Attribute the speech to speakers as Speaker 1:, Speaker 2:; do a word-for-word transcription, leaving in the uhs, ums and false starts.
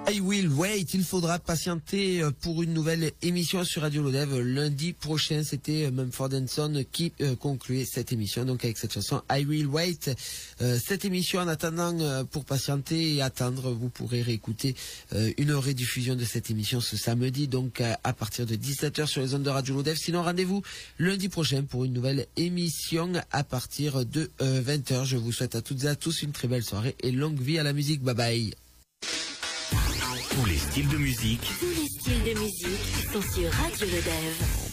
Speaker 1: I will wait, il faudra patienter pour une nouvelle émission sur Radio Lodève lundi prochain. C'était Mumford and Son qui euh, concluait cette émission, donc avec cette chanson I will wait. Euh, cette émission, en attendant, euh, pour patienter et attendre, vous pourrez réécouter euh, une rediffusion de cette émission ce samedi, donc à, à partir de dix-sept heures sur les ondes de Radio Lodève. Sinon, rendez-vous lundi prochain pour une nouvelle émission à partir de euh, vingt heures. Je vous souhaite à toutes et à tous une très belle soirée et longue vie à la musique. Bye bye.
Speaker 2: Tous les styles de musique.
Speaker 3: Tous les styles de musique sont sur Radio Lodève.